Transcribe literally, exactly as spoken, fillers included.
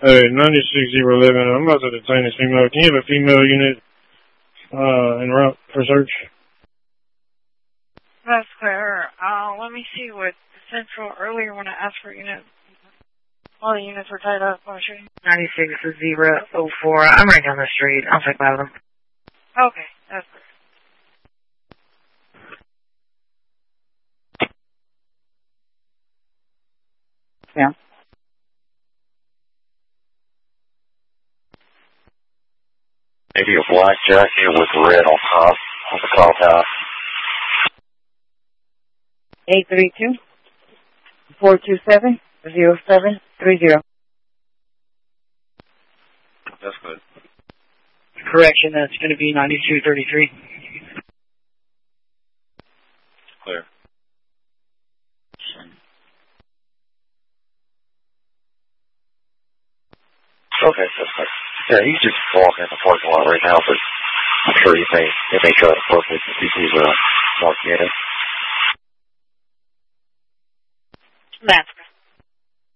Hey, ninety-six zero eleven, I'm about to detain this female. Can you have a female unit uh, en route for search? That's clear. Uh, let me see what Central earlier when I asked for units. All the units were tied up. Oh, shooting. ninety-six zero oh four. I'm right down the street. I'll check about them. Okay, that's clear. Yeah. Maybe a black jacket with red on top on the call tower. eight three two, four two seven, zero seven three zero. That's good. Correction, that's going to be ninety-two thirty-three. Clear. Okay, that's good. Yeah, he's just walking in the parking lot right now, but I'm sure he may, he may try to park it if he's uh, walking in it. That's